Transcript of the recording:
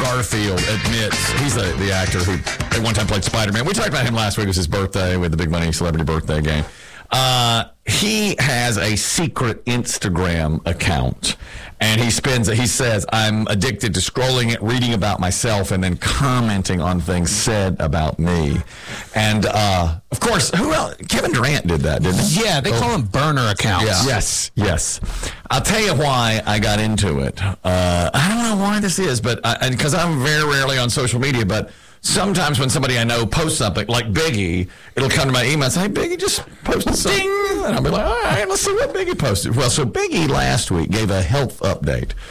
Garfield admits, he's the actor who at one time played Spider-Man. We talked about him last week. It was his birthday with the Big Money Celebrity Birthday game. He has a secret Instagram account, and he says, I'm addicted to scrolling it, reading about myself, and then commenting on things said about me. And, of course, who else? Kevin Durant did that, didn't he? Yeah, they call them burner accounts. Yeah. Yes. I'll tell you why I got into it. I don't know why this is, but because I'm very rarely on social media, but sometimes when somebody I know posts something, like Biggie, it'll come to my email and say, hey, Biggie just posted something. And I'll be like, all right, let's see what Biggie posted. Well, so Biggie last week gave a health update.